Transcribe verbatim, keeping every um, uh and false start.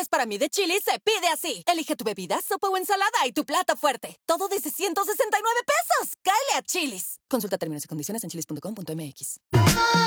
es para mí de Chili's se pide así. Elige tu bebida, sopa o ensalada y tu plato fuerte. Todo desde ciento sesenta y nueve pesos. ¡Cáele a Chili's! Consulta términos y condiciones en chilis punto com punto m x.